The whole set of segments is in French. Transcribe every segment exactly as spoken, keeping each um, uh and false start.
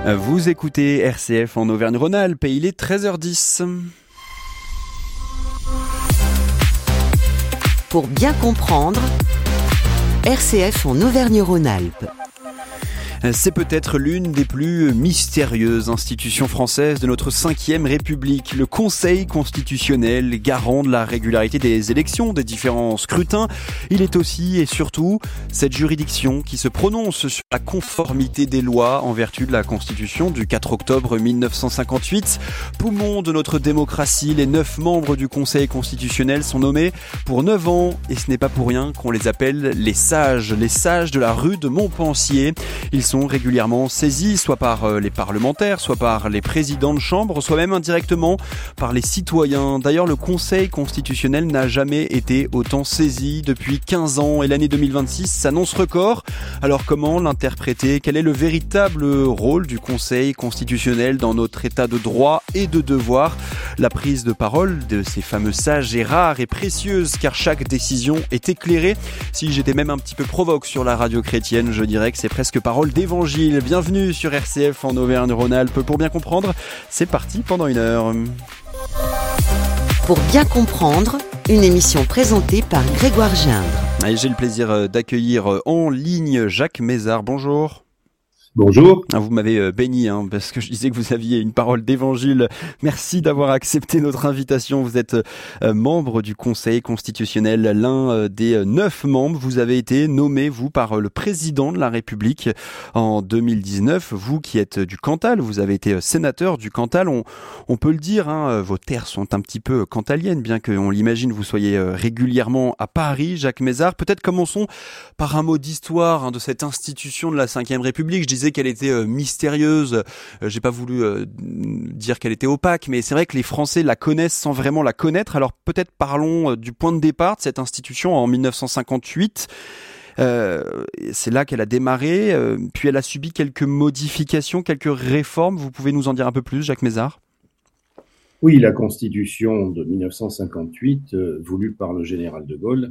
Vous écoutez R C F en Auvergne-Rhône-Alpes et il est treize heures dix. Pour bien comprendre, R C F en Auvergne-Rhône-Alpes. C'est peut-être l'une des plus mystérieuses institutions françaises de notre cinquième République, le Conseil constitutionnel, garant de la régularité des élections, des différents scrutins. Il est aussi et surtout cette juridiction qui se prononce sur la conformité des lois en vertu de la Constitution du quatre octobre mille neuf cent cinquante-huit. Poumon de notre démocratie, les neuf membres du Conseil constitutionnel sont nommés pour neuf ans et ce n'est pas pour rien qu'on les appelle les sages, les sages de la rue de Montpensier. Ils sont régulièrement saisis, soit par les parlementaires, soit par les présidents de chambre, soit même indirectement par les citoyens. D'ailleurs, le Conseil constitutionnel n'a jamais été autant saisi depuis quinze ans et l'année deux mille vingt-six s'annonce record. Alors comment l'interpréter ? Quel est le véritable rôle du Conseil constitutionnel dans notre état de droit et de devoir ? La prise de parole de ces fameux sages est rare et précieuse car chaque décision est éclairée. Si j'étais même un petit peu provoque sur la radio chrétienne, je dirais que c'est presque parole d'évangile. Bienvenue sur R C F en Auvergne-Rhône-Alpes. Pour bien comprendre, c'est parti pendant une heure. Pour bien comprendre, une émission présentée par Grégoire Gindre. Et j'ai le plaisir d'accueillir en ligne Jacques Mézard. Bonjour. Bonjour. Vous m'avez béni hein, parce que je disais que vous aviez une parole d'évangile. Merci d'avoir accepté notre invitation. Vous êtes euh, membre du Conseil constitutionnel, l'un euh, des neuf membres. Vous avez été nommé, vous, par le président de la République en deux mille dix-neuf. Vous qui êtes du Cantal, vous avez été sénateur du Cantal. On, on peut le dire, hein, vos terres sont un petit peu cantaliennes, bien qu'on l'imagine, vous soyez régulièrement à Paris, Jacques Mézard. Peut-être commençons par un mot d'histoire hein, de cette institution de la cinquième République. Je disais qu'elle était euh, mystérieuse, euh, j'ai pas voulu euh, dire qu'elle était opaque, mais c'est vrai que les Français la connaissent sans vraiment la connaître. Alors peut-être parlons euh, du point de départ de cette institution en mille neuf cent cinquante-huit. Euh, c'est là qu'elle a démarré, euh, puis elle a subi quelques modifications, quelques réformes. Vous pouvez nous en dire un peu plus, Jacques Mézard ? Oui, la Constitution de mille neuf cent cinquante-huit, euh, voulue par le général de Gaulle,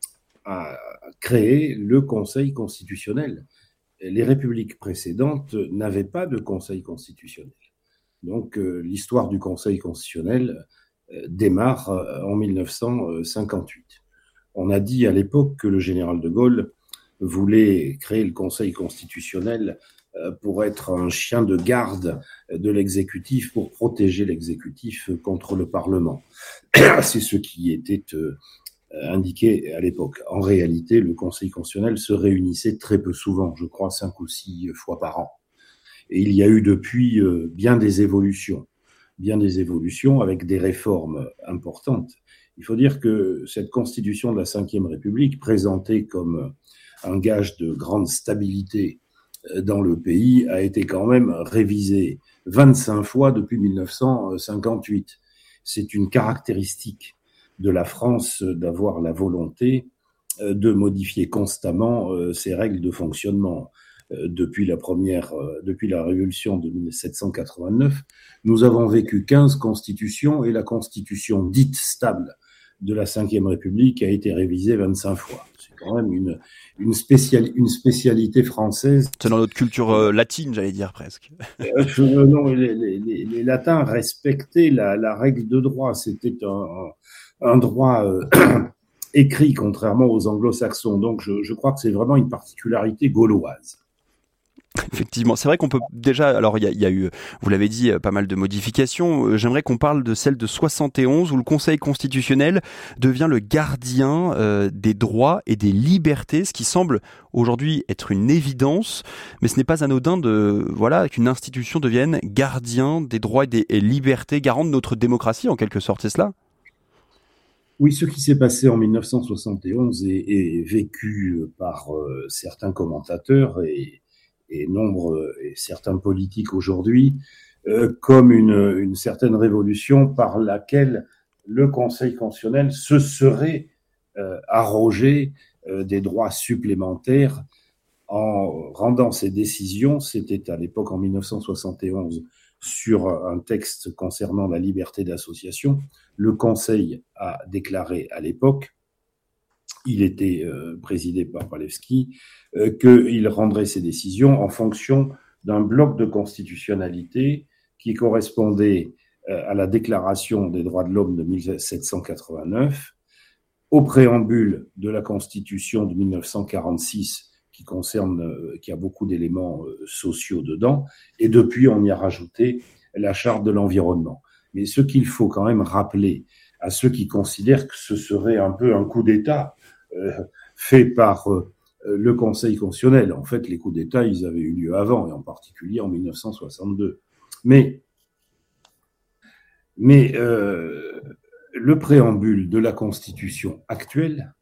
a créé le Conseil constitutionnel. Les républiques précédentes n'avaient pas de Conseil constitutionnel. Donc, euh, l'histoire du Conseil constitutionnel euh, démarre euh, en mille neuf cent cinquante-huit. On a dit à l'époque que le général de Gaulle voulait créer le Conseil constitutionnel euh, pour être un chien de garde de l'exécutif, pour protéger l'exécutif contre le Parlement. C'est ce qui était euh, indiqué à l'époque. En réalité, le Conseil constitutionnel se réunissait très peu souvent, je crois cinq ou six fois par an. Et il y a eu depuis euh, bien des évolutions, bien des évolutions avec des réformes importantes. Il faut dire que cette constitution de la cinquième République, présentée comme un gage de grande stabilité dans le pays, a été quand même révisée vingt-cinq fois depuis mille neuf cent cinquante-huit. C'est une caractéristique de la France d'avoir la volonté de modifier constamment ses règles de fonctionnement. Depuis la première, depuis la Révolution de mille sept cent quatre-vingt-neuf, nous avons vécu quinze constitutions et la constitution dite stable de la cinquième République a été révisée vingt-cinq fois. C'est quand même une, une, spéciali- une spécialité française. C'est dans notre culture euh, latine, j'allais dire presque. Euh, je, non, les, les, les, les latins respectaient la, la règle de droit. C'était un, un, un droit euh, écrit, contrairement aux anglo-saxons. Donc, je, je crois que c'est vraiment une particularité gauloise. Effectivement, c'est vrai qu'on peut déjà, alors il y a, y a eu, vous l'avez dit, pas mal de modifications. J'aimerais qu'on parle de celle de soixante et onze où le Conseil constitutionnel devient le gardien euh, des droits et des libertés, ce qui semble aujourd'hui être une évidence, mais ce n'est pas anodin de voilà qu'une institution devienne gardien des droits et des et libertés, garant de notre démocratie en quelque sorte, c'est cela ? Oui, ce qui s'est passé en mille neuf cent soixante et onze est, est vécu par euh, certains commentateurs et et nombre et certains politiques aujourd'hui, euh, comme une, une certaine révolution par laquelle le Conseil constitutionnel se serait euh, arrogé euh, des droits supplémentaires en rendant ses décisions. C'était à l'époque en mille neuf cent soixante et onze sur un texte concernant la liberté d'association. Le Conseil a déclaré à l'époque, il était euh, présidé par Walewski, euh, qu'il rendrait ses décisions en fonction d'un bloc de constitutionnalité qui correspondait à la Déclaration des droits de l'homme de mille sept cent quatre-vingt-neuf, au préambule de la Constitution de mille neuf cent quarante-six, qui concerne, qui a beaucoup d'éléments sociaux dedans, et depuis on y a rajouté la Charte de l'environnement. Mais ce qu'il faut quand même rappeler à ceux qui considèrent que ce serait un peu un coup d'État euh, fait par euh, le Conseil constitutionnel. En fait, les coups d'État, ils avaient eu lieu avant, et en particulier en mille neuf cent soixante-deux. Mais, mais euh, le préambule de la Constitution actuelle,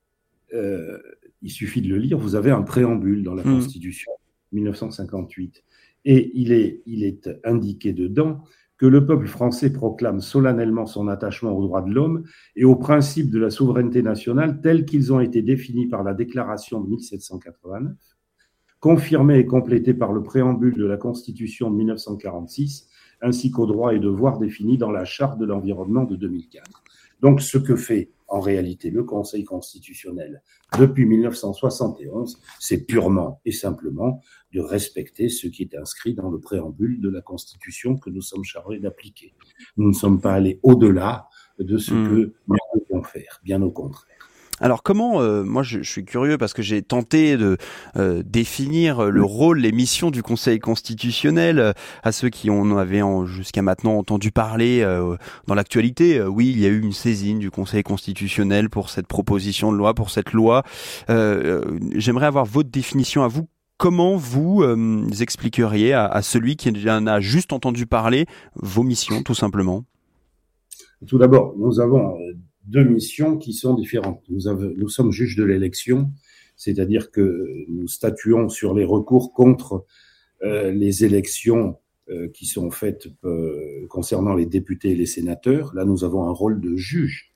euh, il suffit de le lire, vous avez un préambule dans la mmh. Constitution mille neuf cent cinquante-huit, et il est, il est indiqué dedans que le peuple français proclame solennellement son attachement aux droits de l'homme et aux principes de la souveraineté nationale tels qu'ils ont été définis par la Déclaration de mille sept cent quatre-vingt-neuf, confirmés et complétés par le préambule de la Constitution de mille neuf cent quarante-six, ainsi qu'aux droits et devoirs définis dans la Charte de l'environnement de deux mille quatre. Donc, ce que fait en réalité le Conseil constitutionnel depuis mille neuf cent soixante et onze, c'est purement et simplement de respecter ce qui est inscrit dans le préambule de la Constitution que nous sommes chargés d'appliquer. Nous ne sommes pas allés au-delà de ce mmh. que nous devons faire, bien au contraire. Alors comment, euh, moi je, je suis curieux parce que j'ai tenté de euh, définir le rôle, les missions du Conseil constitutionnel euh, à ceux qui en avaient en, jusqu'à maintenant entendu parler euh, dans l'actualité. Euh, oui, il y a eu une saisine du Conseil constitutionnel pour cette proposition de loi, pour cette loi. Euh, euh, j'aimerais avoir votre définition à vous. Comment vous euh, expliqueriez à, à celui qui en a juste entendu parler vos missions, tout simplement ? Tout d'abord, nous avons deux missions qui sont différentes. Nous, avons, nous sommes juges de l'élection, c'est-à-dire que nous statuons sur les recours contre euh, les élections euh, qui sont faites euh, concernant les députés et les sénateurs. Là, nous avons un rôle de juge.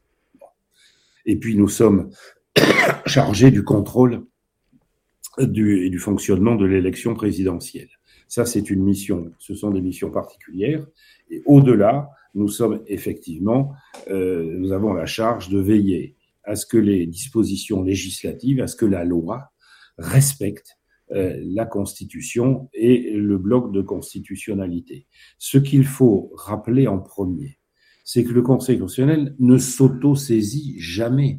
Et puis, nous sommes chargés du contrôle du, et du fonctionnement de l'élection présidentielle. Ça, c'est une mission. Ce sont des missions particulières. Et au-delà, nous sommes effectivement, euh, nous avons la charge de veiller à ce que les dispositions législatives, à ce que la loi respecte euh, la Constitution et le bloc de constitutionnalité. Ce qu'il faut rappeler en premier, c'est que le Conseil constitutionnel ne s'auto-saisit jamais.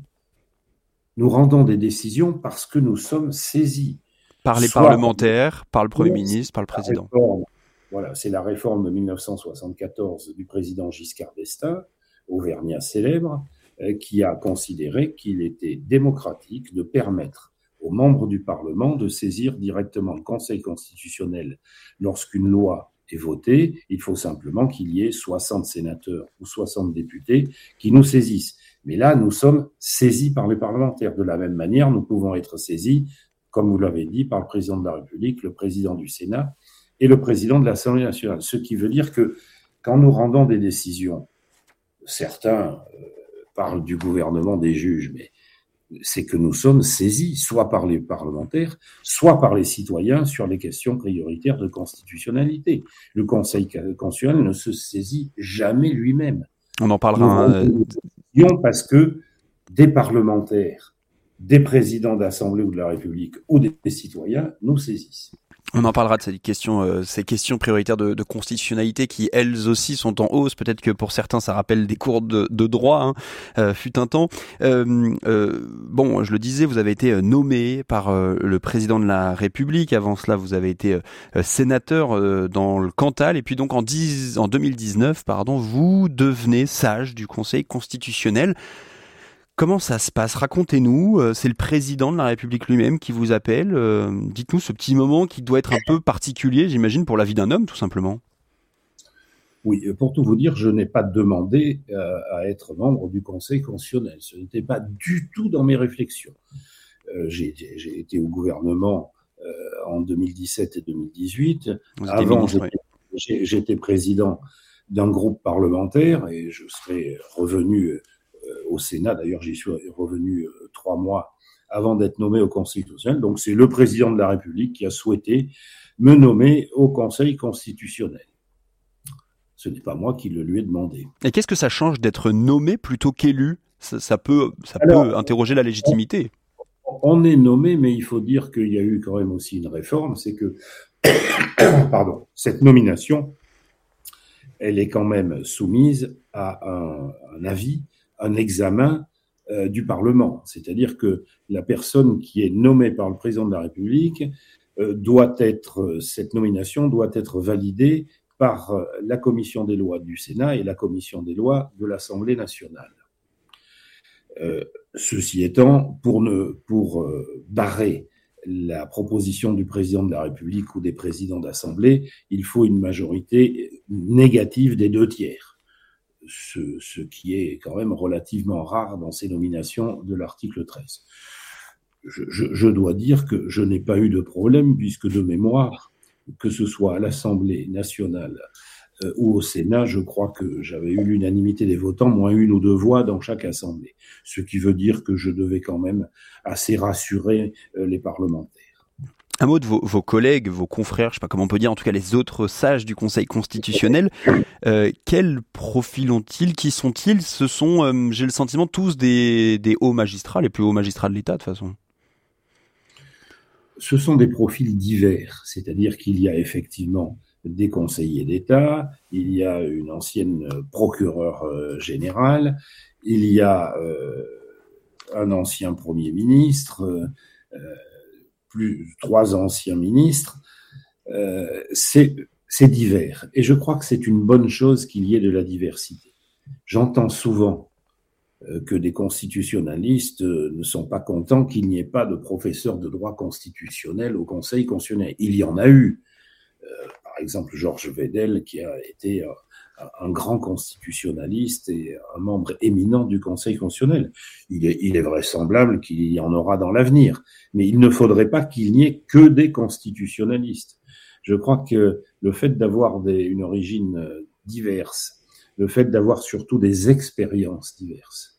Nous rendons des décisions parce que nous sommes saisis. Par les Soit parlementaires, par le Premier ministre, par le Président. Voilà, c'est la réforme de mille neuf cent soixante-quatorze du président Giscard d'Estaing, auvergnat célèbre, euh, qui a considéré qu'il était démocratique de permettre aux membres du Parlement de saisir directement le Conseil constitutionnel lorsqu'une loi est votée. Il faut simplement qu'il y ait soixante sénateurs ou soixante députés qui nous saisissent. Mais là, nous sommes saisis par les parlementaires. De la même manière, nous pouvons être saisis, comme vous l'avez dit, par le président de la République, le président du Sénat, et le président de l'Assemblée nationale. Ce qui veut dire que quand nous rendons des décisions, certains euh, parlent du gouvernement des juges, mais c'est que nous sommes saisis, soit par les parlementaires, soit par les citoyens sur les questions prioritaires de constitutionnalité. Le Conseil constitutionnel ne se saisit jamais lui-même. On en parlera. Nous parce que des parlementaires, des présidents d'Assemblée ou de la République ou des citoyens nous saisissent. On en parlera de ces questions, euh, ces questions prioritaires de, de constitutionnalité qui, elles aussi, sont en hausse. Peut-être que pour certains, ça rappelle des cours de, de droit, hein, euh, fut un temps. Euh, euh, bon, je le disais, vous avez été nommé par euh, le président de la République. Avant cela, vous avez été euh, sénateur euh, dans le Cantal. Et puis donc, en, dix, en deux mille dix-neuf, pardon, vous devenez sage du Conseil constitutionnel. Comment ça se passe ? Racontez-nous, c'est le président de la République lui-même qui vous appelle. Euh, dites-nous ce petit moment qui doit être un peu particulier, j'imagine, pour la vie d'un homme, tout simplement. Oui, pour tout vous dire, je n'ai pas demandé euh, à être membre du Conseil constitutionnel. Ce n'était pas du tout dans mes réflexions. Euh, j'ai, j'ai été au gouvernement euh, en deux mille dix-sept et deux mille dix-huit. Vous Avant, ministre, j'étais, oui. j'étais président d'un groupe parlementaire et je serais revenu au Sénat. D'ailleurs, j'y suis revenu euh, trois mois avant d'être nommé au Conseil constitutionnel. Donc, c'est le président de la République qui a souhaité me nommer au Conseil constitutionnel. Ce n'est pas moi qui le lui ai demandé. Et qu'est-ce que ça change d'être nommé plutôt qu'élu ? ça, ça peut, ça Alors, peut interroger la légitimité. On, on est nommé, mais il faut dire qu'il y a eu quand même aussi une réforme. C'est que Pardon, cette nomination, elle est quand même soumise à un, un avis, un examen euh, du Parlement. C'est-à-dire que la personne qui est nommée par le président de la République euh, doit être, cette nomination doit être validée par euh, la commission des lois du Sénat et la commission des lois de l'Assemblée nationale. Euh, ceci étant, pour, ne, pour euh, barrer la proposition du président de la République ou des présidents d'Assemblée, il faut une majorité négative des deux tiers, ce, ce qui est quand même relativement rare dans ces nominations de l'article treize. Je, je, je dois dire que je n'ai pas eu de problème, puisque de mémoire, que ce soit à l'Assemblée nationale euh, ou au Sénat, je crois que j'avais eu l'unanimité des votants, moins une ou deux voix dans chaque assemblée, ce qui veut dire que je devais quand même assez rassurer euh, les parlementaires. Un mot de vos, vos collègues, vos confrères, je ne sais pas comment on peut dire, en tout cas les autres sages du Conseil constitutionnel, euh, quel profil ont-ils, qui sont-ils? Ce sont, euh, j'ai le sentiment, tous des, des hauts magistrats, les plus hauts magistrats de l'État de toute façon. Ce sont des profils divers, c'est-à-dire qu'il y a effectivement des conseillers d'État, il y a une ancienne procureure euh, générale, il y a euh, un ancien Premier ministre, euh, plus trois anciens ministres, euh, c'est, c'est divers. Et je crois que c'est une bonne chose qu'il y ait de la diversité. J'entends souvent euh, que des constitutionnalistes euh, ne sont pas contents qu'il n'y ait pas de professeur de droit constitutionnel au Conseil constitutionnel. Il y en a eu. Euh, par exemple, Georges Vedel, qui a été euh, un grand constitutionnaliste et un membre éminent du Conseil constitutionnel. Il est, il est vraisemblable qu'il y en aura dans l'avenir, mais il ne faudrait pas qu'il n'y ait que des constitutionnalistes. Je crois que le fait d'avoir des, une origine diverse, le fait d'avoir surtout des expériences diverses,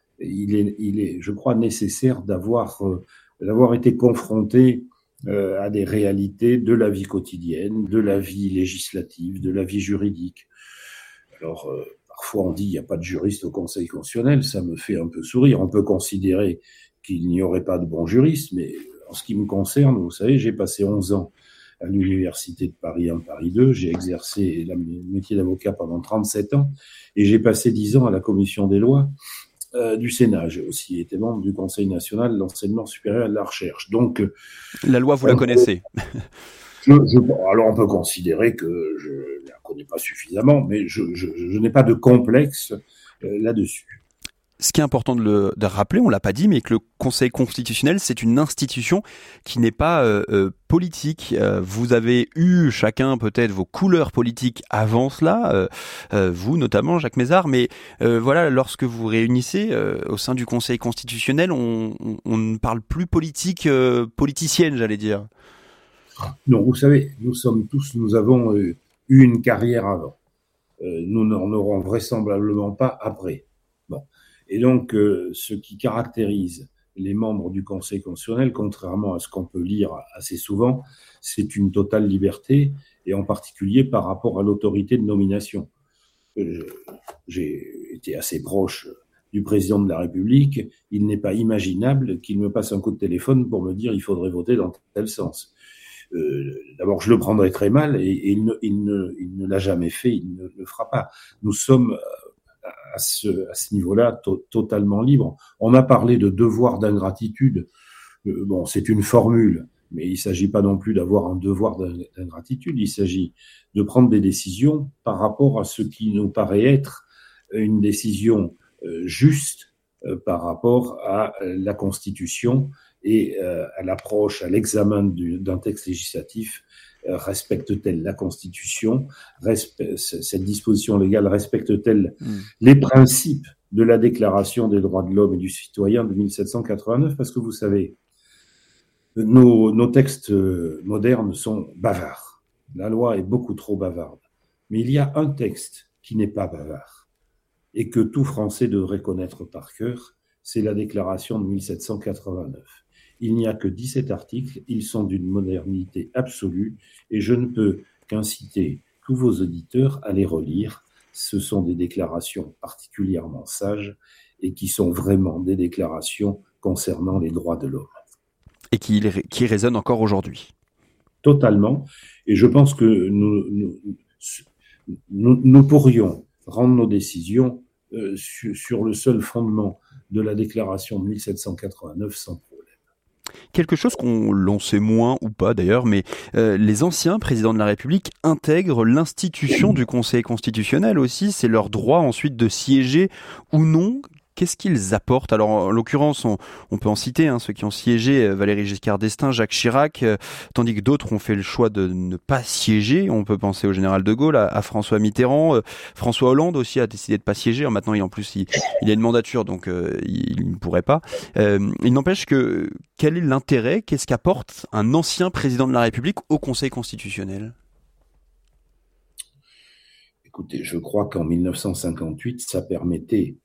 il est, il est, je crois, nécessaire d'avoir, euh, d'avoir été confronté euh, à des réalités de la vie quotidienne, de la vie législative, de la vie juridique. Alors, euh, parfois on dit qu'il n'y a pas de juriste au Conseil constitutionnel, ça me fait un peu sourire. On peut considérer qu'il n'y aurait pas de bons juristes, mais en ce qui me concerne, vous savez, j'ai passé onze ans à l'Université de Paris un, Paris deux, j'ai exercé le métier d'avocat pendant trente-sept ans, et j'ai passé dix ans à la Commission des lois euh, du Sénat. J'ai aussi été membre du Conseil national de l'enseignement supérieur et de la recherche. Donc, la loi, vous la connaissez. Je, je, alors on peut considérer que je ne la connais pas suffisamment, mais je, je, je n'ai pas de complexe euh, là-dessus. Ce qui est important de le de rappeler, on l'a pas dit, mais que le Conseil constitutionnel, c'est une institution qui n'est pas euh, euh, politique. Euh, vous avez eu chacun peut-être vos couleurs politiques avant cela, euh, euh, vous notamment, Jacques Mézard, mais euh, voilà, lorsque vous vous réunissez euh, au sein du Conseil constitutionnel, on, on, on ne parle plus politique euh, politicienne, j'allais dire. Non, vous savez, nous sommes tous, nous avons euh, eu une carrière avant. Euh, nous n'en aurons vraisemblablement pas après. Bon. Et donc, euh, ce qui caractérise les membres du Conseil constitutionnel, contrairement à ce qu'on peut lire assez souvent, c'est une totale liberté, et en particulier par rapport à l'autorité de nomination. Euh, j'ai été assez proche du président de la République. Il n'est pas imaginable qu'il me passe un coup de téléphone pour me dire il faudrait voter dans tel sens. Euh, d'abord, je le prendrais très mal, et, et il, ne, il, ne, il ne l'a jamais fait, il ne le fera pas. Nous sommes à ce, à ce niveau-là to- totalement libres. On a parlé de devoir d'ingratitude. Euh, bon, c'est une formule, mais il ne s'agit pas non plus d'avoir un devoir d'ingratitude. Il s'agit de prendre des décisions par rapport à ce qui nous paraît être une décision euh, juste euh, par rapport à euh, la Constitution et euh, à l'approche, à l'examen du, d'un texte législatif. Euh, respecte-t-elle la Constitution? Respe- cette disposition légale respecte-t-elle mmh. les principes de la Déclaration des droits de l'homme et du citoyen de mille sept cent quatre-vingt-neuf? Parce que vous savez, nos, nos textes modernes sont bavards. La loi est beaucoup trop bavarde. Mais il y a un texte qui n'est pas bavard et que tout Français devrait connaître par cœur, c'est la Déclaration de mille sept cent quatre-vingt-neuf. Il n'y a que dix-sept articles, ils sont d'une modernité absolue, et je ne peux qu'inciter tous vos auditeurs à les relire. Ce sont des déclarations particulièrement sages et qui sont vraiment des déclarations concernant les droits de l'homme. Et qui, qui résonnent encore aujourd'hui. totalement. Et je pense que nous, nous, nous, nous pourrions rendre nos décisions euh, sur, sur le seul fondement de la déclaration de mille sept cent quatre-vingt-neuf sans problème. Quelque chose qu'on l'on sait moins ou pas d'ailleurs, mais euh, les anciens présidents de la République intègrent l'institution du Conseil constitutionnel aussi. C'est leur droit ensuite de siéger ou non. Qu'est-ce qu'ils apportent? Alors, en l'occurrence, on, on peut en citer hein, ceux qui ont siégé, Valéry Giscard d'Estaing, Jacques Chirac, euh, tandis que d'autres ont fait le choix de ne pas siéger. On peut penser au général de Gaulle, à, à François Mitterrand. Euh, François Hollande aussi a décidé de pas siéger. Alors, maintenant, il, en plus, il, il a une mandature, donc euh, il, il ne pourrait pas. Euh, il n'empêche que, quel est l'intérêt, qu'est-ce qu'apporte un ancien président de la République au Conseil constitutionnel? Écoutez, je crois qu'en mille neuf cent cinquante-huit, ça permettait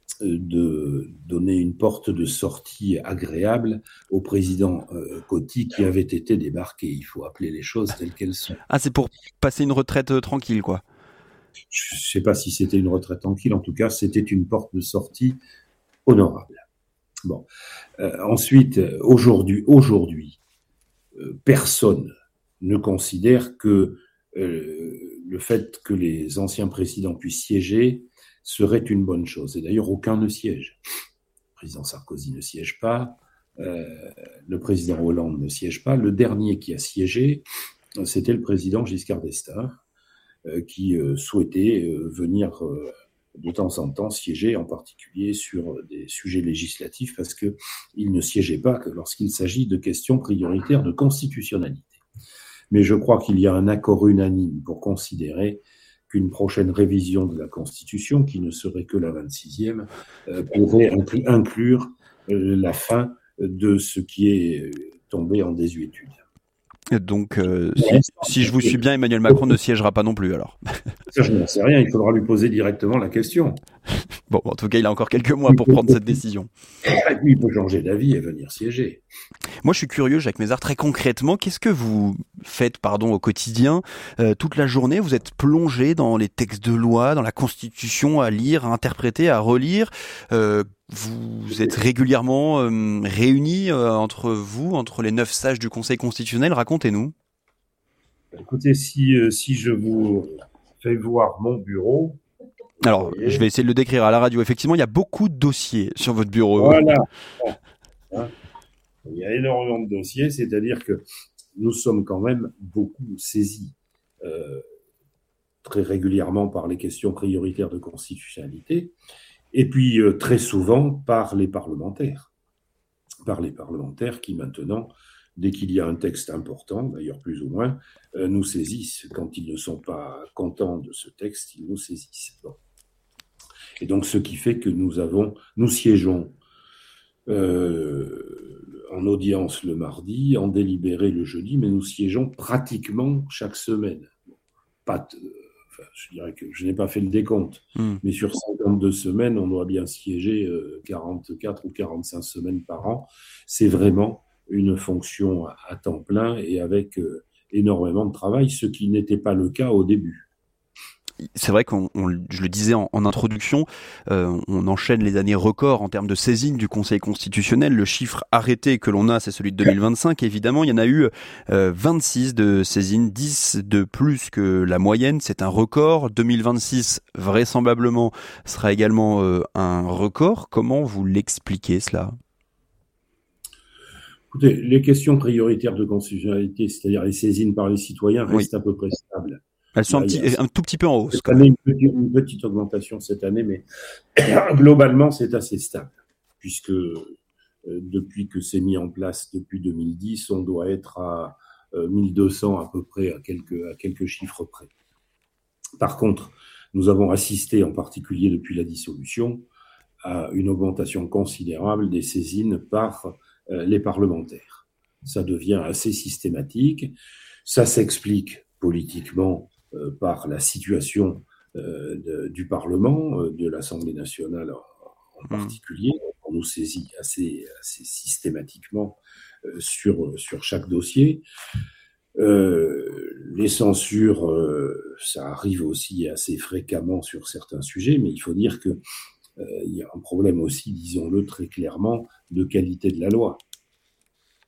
de donner une porte de sortie agréable au président euh, Coty qui avait été débarqué. Il faut appeler les choses telles qu'elles sont. Ah, c'est pour passer une retraite euh, tranquille, quoi. Je ne sais pas si c'était une retraite tranquille. En tout cas, c'était une porte de sortie honorable. Bon. Euh, ensuite, aujourd'hui, aujourd'hui euh, personne ne considère que euh, le fait que les anciens présidents puissent siéger serait une bonne chose. Et d'ailleurs, aucun ne siège. Le président Sarkozy ne siège pas, euh, le président Hollande ne siège pas. Le dernier qui a siégé, c'était le président Giscard d'Estaing, euh, qui euh, souhaitait euh, venir euh, de temps en temps siéger, en particulier sur des sujets législatifs, parce qu'il ne siégeait pas que lorsqu'il s'agit de questions prioritaires de constitutionnalité. Mais je crois qu'il y a un accord unanime pour considérer qu'une prochaine révision de la Constitution, qui ne serait que la vingt-sixième, euh, pourrait incl- inclure euh, la fin de ce qui est tombé en désuétude. Donc, euh, si, si je vous suis bien, Emmanuel Macron ne siégera pas non plus, alors. Ça, je n'en sais rien, il faudra lui poser directement la question. Bon, en tout cas, il a encore quelques mois pour prendre cette décision. Lui, il peut changer d'avis et venir siéger. Moi, je suis curieux, Jacques Mézard, très concrètement, qu'est-ce que vous faites, pardon, au quotidien? euh, Toute la journée, vous êtes plongé dans les textes de loi, dans la Constitution, à lire, à interpréter, à relire. Euh, vous êtes régulièrement euh, réunis euh, entre vous, entre les neuf sages du Conseil constitutionnel. Racontez-nous. Écoutez, si, euh, si je vous fais voir mon bureau... Alors, voyez, je vais essayer de le décrire à la radio. Effectivement, il y a beaucoup de dossiers sur votre bureau. Voilà. Hein, il y a énormément de dossiers, c'est-à-dire que nous sommes quand même beaucoup saisis euh, très régulièrement par les questions prioritaires de constitutionnalité, et puis euh, très souvent par les parlementaires. Par les parlementaires qui maintenant, dès qu'il y a un texte important, d'ailleurs plus ou moins, euh, nous saisissent. Quand ils ne sont pas contents de ce texte, ils nous saisissent. Bon. Et donc, ce qui fait que nous avons, nous siégeons euh, en audience le mardi, en délibéré le jeudi, mais nous siégeons pratiquement chaque semaine. Pas t- enfin, je dirais que je n'ai pas fait le décompte, mmh. mais sur cinquante-deux semaines, on doit bien siéger euh, quarante-quatre ou quarante-cinq semaines par an. C'est vraiment une fonction à, à temps plein et avec euh, énormément de travail, ce qui n'était pas le cas au début. C'est vrai qu'on, on, je le disais en, en introduction, euh, on enchaîne les années records en termes de saisine du Conseil constitutionnel. Le chiffre arrêté que l'on a, c'est celui de deux mille vingt-cinq. Évidemment, il y en a eu euh, vingt-six de saisines, dix de plus que la moyenne. C'est un record. deux mille vingt-six, vraisemblablement, sera également euh, un record. Comment vous l'expliquez, cela ? Écoutez, les questions prioritaires de constitutionnalité, c'est-à-dire les saisines par les citoyens, restent oui. à peu près stables. Elles sont un, petit, un tout petit peu en hausse. Cette année, une, petite, une petite augmentation cette année, mais globalement, c'est assez stable, puisque euh, depuis que c'est mis en place, depuis deux mille dix, on doit être à euh, mille deux cents à peu près, à quelques, à quelques chiffres près. Par contre, nous avons assisté, en particulier depuis la dissolution, à une augmentation considérable des saisines par euh, les parlementaires. Ça devient assez systématique. Ça s'explique politiquement Euh, par la situation euh, de, du Parlement, euh, de l'Assemblée nationale en, en particulier. On nous saisit assez, assez systématiquement euh, sur, sur chaque dossier. Euh, les censures, euh, ça arrive aussi assez fréquemment sur certains sujets, mais il faut dire qu'il euh, y a un problème aussi, disons-le très clairement, de qualité de la loi.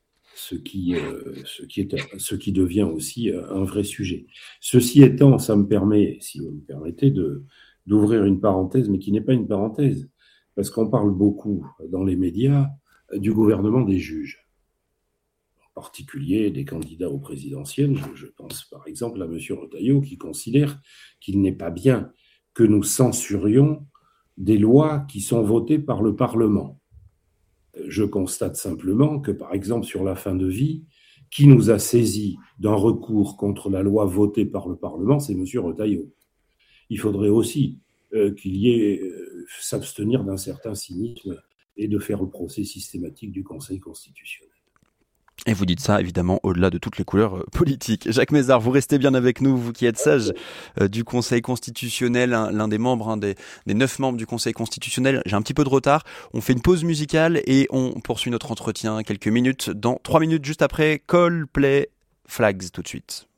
ce qui, euh, ce qui est, ce qui devient aussi un vrai sujet. Ceci étant, ça me permet, si vous me permettez, de, d'ouvrir une parenthèse, mais qui n'est pas une parenthèse, parce qu'on parle beaucoup dans les médias du gouvernement des juges, en particulier des candidats aux présidentielles. Je, je pense par exemple à M. Retailleau, qui considère qu'il n'est pas bien que nous censurions des lois qui sont votées par le Parlement. Je constate simplement que, par exemple, sur la fin de vie, qui nous a saisis d'un recours contre la loi votée par le Parlement, c'est M. Retailleau. Il faudrait aussi euh, qu'il y ait euh, s'abstenir d'un certain cynisme et de faire le procès systématique du Conseil constitutionnel. Et vous dites ça, évidemment, au-delà de toutes les couleurs euh, politiques. Jacques Mézard, vous restez bien avec nous, vous qui êtes sage euh, du Conseil constitutionnel, un, l'un des membres, un des, des neuf membres du Conseil constitutionnel. J'ai un petit peu de retard. On fait une pause musicale et on poursuit notre entretien quelques minutes. Dans trois minutes, juste après, Coldplay, Flags, tout de suite.